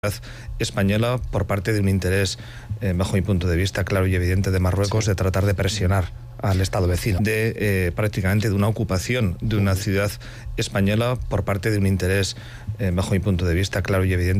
española por parte de un interés, bajo mi punto de vista, claro y evidente de Marruecos, de tratar de presionar al Estado vecino, prácticamente de una ocupación de una ciudad española por parte de un interés, bajo mi punto de vista, claro y evidente.